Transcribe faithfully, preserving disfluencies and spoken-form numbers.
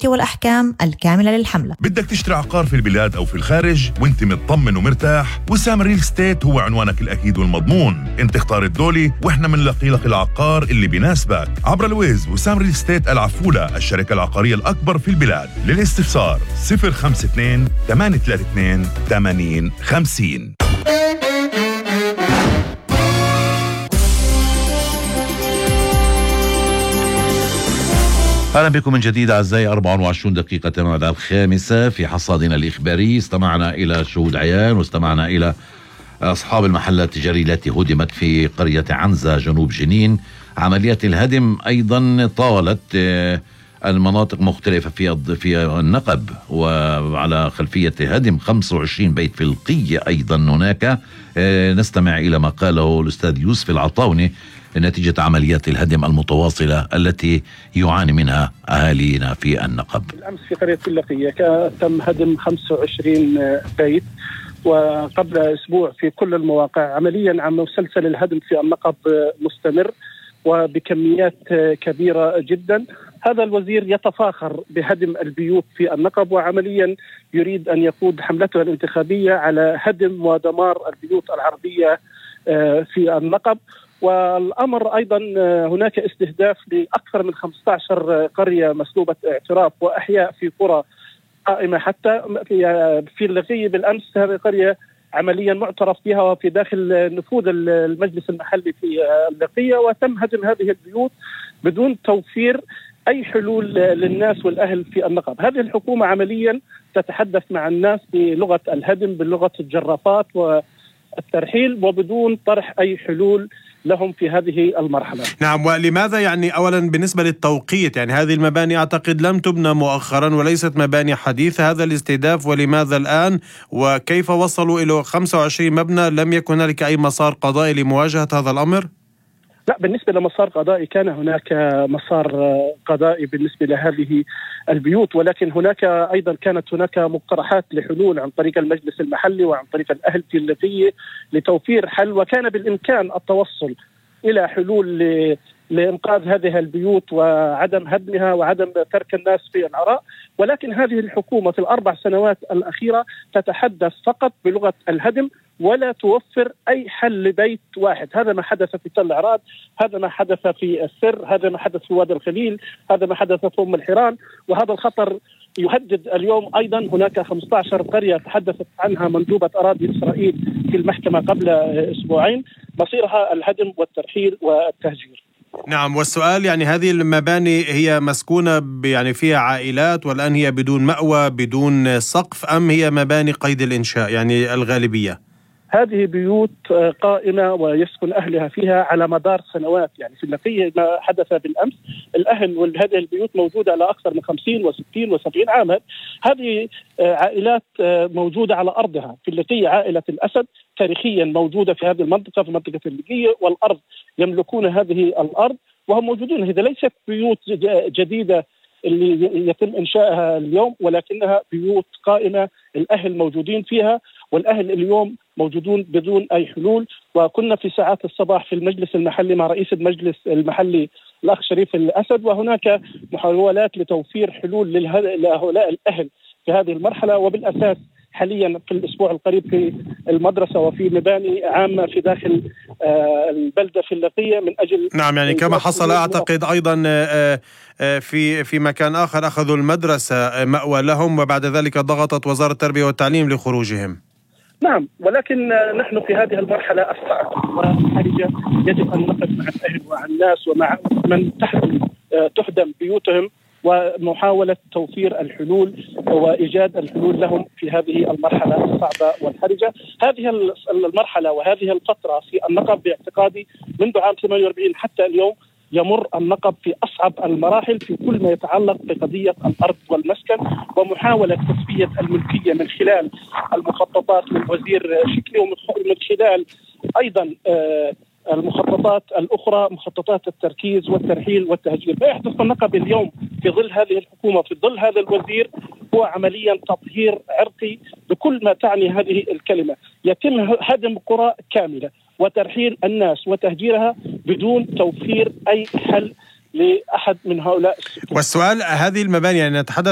والأحكام الكاملة للحملة. بدك تشتري عقار في البلاد أو في الخارج وانت مطمن ومرتاح؟ وسام ريل ستيت هو عنوانك الأكيد والمضمون. انت اختار الدولي واحنا منلاقي لك العقار اللي بيناسبك عبر الويز. وسام ريل ستيت العفولة، الشركة العقارية الأكبر في البلاد. للاستفسار صفر خمسة اثنين ثمانية ثلاثة اثنين ثمانين خمسين. أهلا بكم من جديد أعزائي. أربعة وعشرين دقيقة تمام على الخامسة في حصادنا الإخباري. استمعنا إلى شهود عيان واستمعنا إلى أصحاب المحلات التجارية التي هدمت في قرية عنزة جنوب جنين. عمليات الهدم أيضا طالت المناطق مختلفة في في النقب، وعلى خلفية هدم خمسة وعشرين بيت في القية أيضا هناك. نستمع إلى ما قاله الأستاذ يوسف العطاوني نتيجة عمليات الهدم المتواصلة التي يعاني منها أهالينا في النقب. الأمس في قرية اللقية تم هدم خمسة وعشرين بيت، وقبل أسبوع في كل المواقع. عمليا عم مسلسل الهدم في النقب مستمر وبكميات كبيرة جدا. هذا الوزير يتفاخر بهدم البيوت في النقب، وعمليا يريد أن يقود حملته الانتخابية على هدم ودمار البيوت العربية في النقب. والأمر أيضا هناك استهداف لأكثر من خمسة عشر قرية مسلوبة اعتراف وأحياء في قرى قائمة. حتى في في اللقية بالأمس هذه قرية عمليا معترف بها وفي داخل نفوذ المجلس المحلي في اللقية، وتم هدم هذه البيوت بدون توفير أي حلول للناس والأهل في النقب. هذه الحكومة عمليا تتحدث مع الناس بلغة الهدم، بلغة الجرافات والترحيل، وبدون طرح أي حلول لهم في هذه المرحلة. نعم، ولماذا يعني أولا بالنسبة للتوقيت، يعني هذه المباني أعتقد لم تبنى مؤخرا وليست مباني حديثة، هذا الاستهداف ولماذا الآن؟ وكيف وصلوا إلى خمسة وعشرين مبنى؟ لم يكن هناك أي مسار قضائي لمواجهة هذا الأمر؟ لا، بالنسبة لمسار قضائي كان هناك مسار قضائي بالنسبة لهذه البيوت، ولكن هناك أيضا كانت هناك مقترحات لحلول عن طريق المجلس المحلي وعن طريق الأهل في اللقية لتوفير حل، وكان بالإمكان التوصل إلى حلول لإنقاذ هذه البيوت وعدم هدمها وعدم ترك الناس في العراء. ولكن هذه الحكومة في الأربع سنوات الأخيرة تتحدث فقط بلغة الهدم ولا توفر أي حل لبيت واحد. هذا ما حدث في تل عراد، هذا ما حدث في السر، هذا ما حدث في وادي الخليل، هذا ما حدث في أم الحيران. وهذا الخطر يهدد اليوم أيضا. هناك خمسة عشر قرية تحدثت عنها مندوبة أراضي إسرائيل في المحكمة قبل أسبوعين، مصيرها الهدم والترحيل والتهجير. نعم، والسؤال يعني هذه المباني هي مسكونة يعني فيها عائلات والآن هي بدون مأوى بدون سقف، أم هي مباني قيد الإنشاء يعني الغالبية؟ هذه بيوت قائمة ويسكن أهلها فيها على مدار سنوات. يعني في اللقية ما حدث بالأمس، الأهل وهذه البيوت موجودة على أكثر من خمسين وستين وسبعين عاما. هذه عائلات موجودة على أرضها. في اللقية عائلة الأسد تاريخيا موجودة في هذه المنطقة، في منطقة اللقية، والأرض يملكون هذه الأرض وهم موجودون. هذه ليست بيوت جديدة اللي يتم إنشائها اليوم، ولكنها بيوت قائمة الأهل موجودين فيها، والأهل اليوم موجودون بدون أي حلول. وكنا في ساعات الصباح في المجلس المحلي مع رئيس المجلس المحلي الأخ شريف الأسد، وهناك محاولات لتوفير حلول لهؤلاء الأهل في هذه المرحلة. وبالأساس حاليا في الأسبوع القريب في المدرسة وفي مباني عامة في داخل البلدة في اللقية من أجل نعم، يعني كما حصل أعتقد أيضا في في مكان آخر أخذوا المدرسة مأوى لهم، وبعد ذلك ضغطت وزارة التربية والتعليم لخروجهم. نعم، ولكن نحن في هذه المرحلة الصعبة والحرجة يجب أن نقف مع الأهل ومع الناس ومع من تهدم بيوتهم، ومحاولة توفير الحلول وإيجاد الحلول لهم في هذه المرحلة الصعبة والحرجة. هذه المرحلة وهذه الفترة في النقب باعتقادي منذ عام ثمانية وأربعين حتى اليوم يمر النقب في أصعب المراحل في كل ما يتعلق بقضية الأرض والمسكن، ومحاولة تسوية الملكية من خلال المخططات من وزير شكري، ومن خلال أيضا المخططات الأخرى، مخططات التركيز والترحيل والتهجير. ما يحدث في النقب اليوم في ظل هذه الحكومة في ظل هذا الوزير هو عمليا تطهير عرقي بكل ما تعني هذه الكلمة. يتم هدم قرى كاملة وترحيل الناس وتهجيرها بدون توفير أي حل لأحد من هؤلاء السكان. والسؤال هذه المباني يعني نتحدث